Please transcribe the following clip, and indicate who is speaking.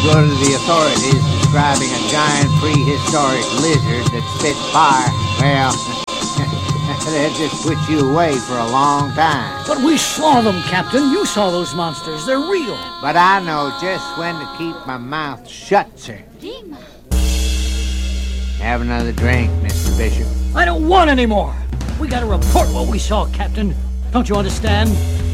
Speaker 1: go to the authorities describing a giant prehistoric lizard that spit fire, well, they'll just put you away for a long time.
Speaker 2: But we saw them, Captain. You saw those monsters. They're real.
Speaker 1: But I know just when to keep my mouth shut, sir.
Speaker 3: Dima.
Speaker 1: Have another drink, Mr. Bishop.
Speaker 2: I don't want any more. We gotta report what we saw, Captain. Don't you understand?